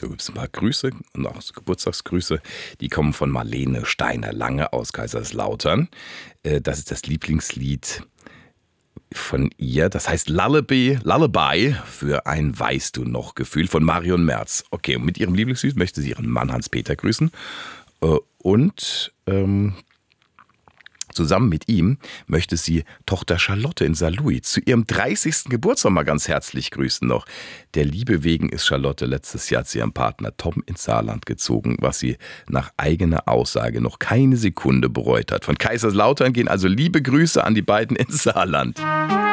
Da gibt es ein paar Grüße und auch Geburtstagsgrüße. Die kommen von Marlene Steiner-Lange aus Kaiserslautern. Das ist das Lieblingslied von ihr. Das heißt Lullaby für ein Weißt du noch Gefühl von Marion Merz. Okay, und mit ihrem Lieblingslied möchte sie ihren Mann Hans-Peter grüßen. Und zusammen mit ihm möchte sie Tochter Charlotte in Saarlouis zu ihrem 30. Geburtstag mal ganz herzlich grüßen noch. Der Liebe wegen ist Charlotte letztes Jahr zu ihrem Partner Tom ins Saarland gezogen, was sie nach eigener Aussage noch keine Sekunde bereut hat. Von Kaiserslautern gehen also liebe Grüße an die beiden ins Saarland.